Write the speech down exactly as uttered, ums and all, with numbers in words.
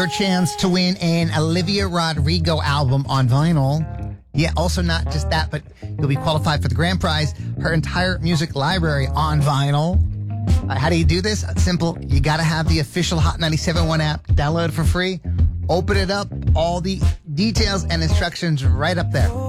Your chance to win an Olivia Rodrigo album on vinyl. Yeah, also not just that, but you'll be qualified for the grand prize, her entire music library on vinyl. Uh, how do you do this? It's simple. You got to have the official Hot ninety-seven point one app. Download it for free. Open it up. All the details and instructions right up there.